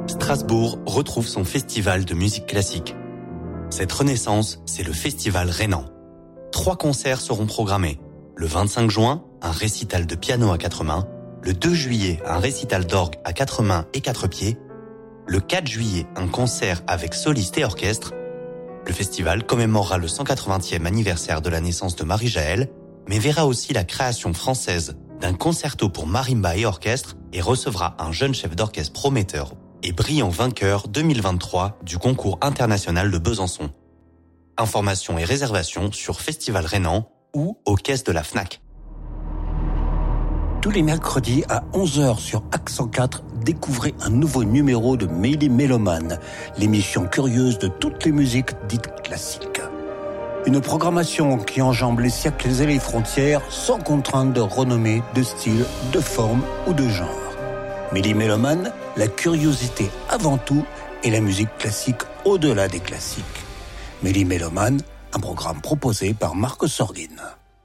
Strasbourg retrouve son festival de musique classique. Cette renaissance, c'est le Festival Rhénan. 3 concerts seront programmés. Le 25 juin, un récital de piano à 4 mains. Le 2 juillet, un récital d'orgue à 4 mains et 4 pieds. Le 4 juillet, un concert avec soliste et orchestre. Le festival commémorera le 180e anniversaire de la naissance de Marie-Jaël, mais verra aussi la création française d'un concerto pour marimba et orchestre et recevra un jeune chef d'orchestre prometteur et brillant vainqueur 2023 du concours international de Besançon. Informations et réservations sur Festival Rhénan ou aux caisses de la Fnac. Tous les mercredis à 11h sur Accent 4, découvrez un nouveau numéro de Méli Mélomane, l'émission curieuse de toutes les musiques dites classiques. Une programmation qui enjambe les siècles et les frontières sans contrainte de renommée, de style, de forme ou de genre. Méli Mélomane, la curiosité avant tout et la musique classique au-delà des classiques. Méli Mélomane, un programme proposé par Marc Sorgin.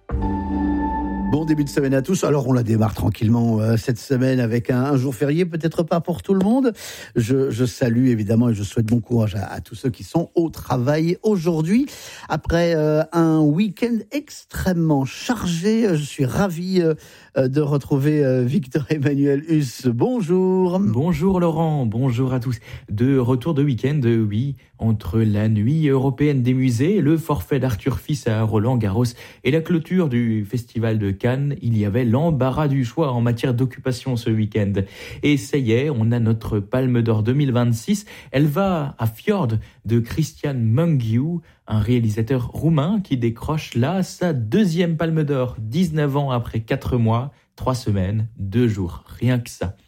Bon début de semaine à tous. Alors on la démarre tranquillement cette semaine avec un jour férié, peut-être pas pour tout le monde. Je salue évidemment et je souhaite bon courage à tous ceux qui sont au travail aujourd'hui. Après un week-end extrêmement chargé, je suis ravi de retrouver Victor-Emmanuel Huss. Bonjour. Bonjour Laurent, bonjour à tous. De retour de week-end, oui, entre la nuit européenne des musées, le forfait d'Arthur Fils à Roland-Garros et la clôture du festival de Cannes, il y avait l'embarras du choix en matière d'occupation ce week-end. Et ça y est, on a notre Palme d'Or 2026. Elle va à Fjord de Cristian Mungiu, un réalisateur roumain qui décroche là sa 2e Palme d'Or, 19 ans après 4 mois, 3 semaines, 2 jours, rien que ça.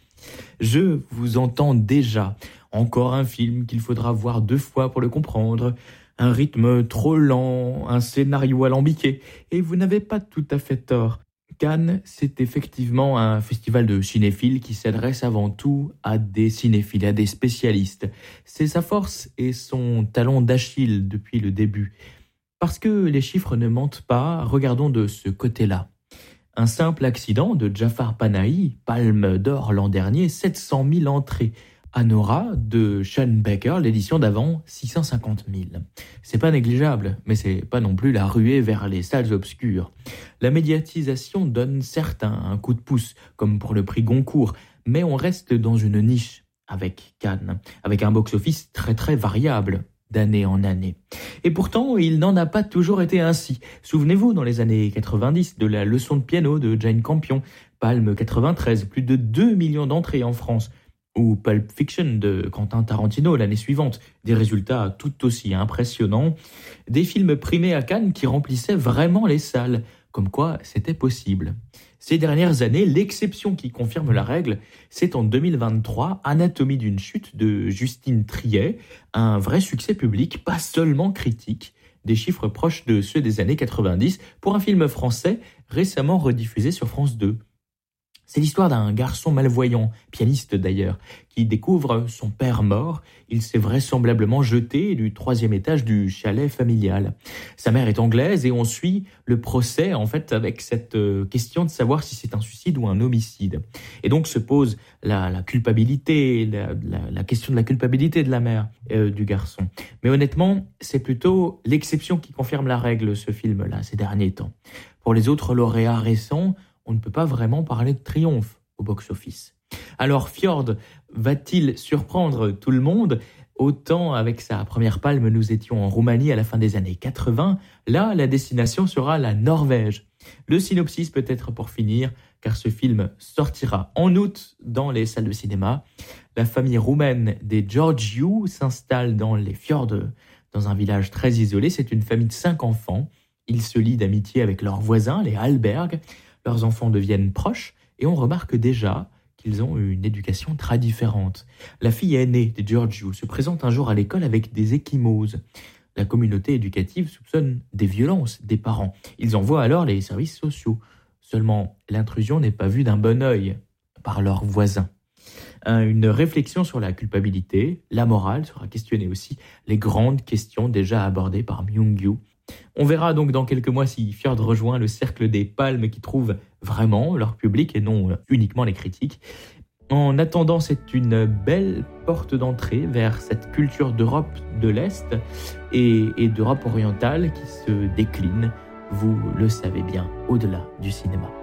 Je vous entends déjà. Encore un film qu'il faudra voir 2 fois pour le comprendre. Un rythme trop lent, un scénario alambiqué. Et vous n'avez pas tout à fait tort. Cannes, c'est effectivement un festival de cinéphiles qui s'adresse avant tout à des cinéphiles, à des spécialistes. C'est sa force et son talon d'Achille depuis le début. Parce que les chiffres ne mentent pas, regardons de ce côté-là. Un simple accident de Jafar Panahi, Palme d'Or l'an dernier, 700 000 entrées. Anora de Sean Baker, l'édition d'avant, 650 000. C'est pas négligeable, mais c'est pas non plus la ruée vers les salles obscures. La médiatisation donne certes un coup de pouce, comme pour le prix Goncourt, mais on reste dans une niche avec Cannes, avec un box-office très très variable d'année en année. Et pourtant, il n'en a pas toujours été ainsi. Souvenez-vous, dans les années 90, de la leçon de piano de Jane Campion, Palme 93, plus de 2 millions d'entrées en France, ou Pulp Fiction de Quentin Tarantino l'année suivante, des résultats tout aussi impressionnants, des films primés à Cannes qui remplissaient vraiment les salles, comme quoi c'était possible. Ces dernières années, l'exception qui confirme la règle, c'est en 2023, Anatomie d'une chute de Justine Triet, un vrai succès public, pas seulement critique, des chiffres proches de ceux des années 90 pour un film français récemment rediffusé sur France 2. C'est l'histoire d'un garçon malvoyant, pianiste d'ailleurs, qui découvre son père mort. Il s'est vraisemblablement jeté du 3e étage du chalet familial. Sa mère est anglaise et on suit le procès en fait avec cette question de savoir si c'est un suicide ou un homicide. Et donc se pose la culpabilité, la question de la culpabilité de la mère du garçon. Mais honnêtement, c'est plutôt l'exception qui confirme la règle, ce film-là, ces derniers temps. Pour les autres lauréats récents, on ne peut pas vraiment parler de triomphe au box-office. Alors Fjord va-t-il surprendre tout le monde ? Autant avec sa première palme, nous étions en Roumanie à la fin des années 80. Là, la destination sera la Norvège. Le synopsis peut-être pour finir, car ce film sortira en août dans les salles de cinéma. La famille roumaine des Georgiou s'installe dans les fjords, dans un village très isolé. C'est une famille de 5 enfants. Ils se lient d'amitié avec leurs voisins, les Hallberg. Leurs enfants deviennent proches et on remarque déjà qu'ils ont une éducation très différente. La fille aînée des Georgiou se présente un jour à l'école avec des ecchymoses. La communauté éducative soupçonne des violences des parents. Ils envoient alors les services sociaux. Seulement, l'intrusion n'est pas vue d'un bon œil par leurs voisins. Une réflexion sur la culpabilité, la morale sera questionnée aussi, les grandes questions déjà abordées par Mungiu. On verra donc dans quelques mois si Fjord rejoint le cercle des palmes qui trouvent vraiment leur public et non uniquement les critiques. En attendant, c'est une belle porte d'entrée vers cette culture d'Europe de l'Est et d'Europe orientale qui se décline, vous le savez bien, au-delà du cinéma.